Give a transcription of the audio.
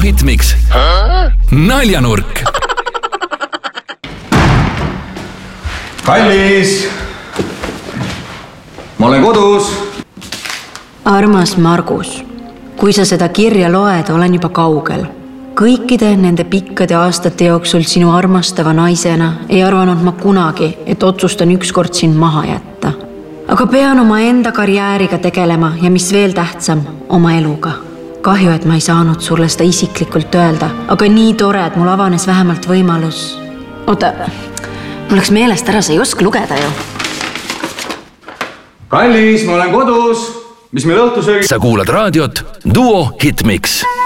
Hitmix. Naljanurk. Kallis! Ma olen kodus. Armas Margus, kui sa seda kirja loed, olen juba kaugel. Kõikide nende pikkade aastate jooksul sinu armastava naisena ei arvanud ma kunagi, et otsustan ükskord sind maha jätta. Aga pean oma enda karjääriga tegelema ja mis veel tähtsam, oma eluga. Kahju, et ma ei saanud sulle seda isiklikult öelda, aga nii tore, et mul avanes vähemalt võimalus. Oota, mul läks meelest ära, sa ei oska lugeda ju. Kallis, ma olen kodus. Mis meil õhtusöögi? Sa kuulad raadiot Duo Hitmix.